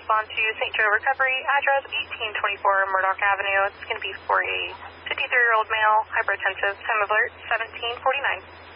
respond to St. Joe Recovery, address 1824 Murdoch Avenue. It's going to be for a 53-year-old male, hypertensive, time of alert 1749.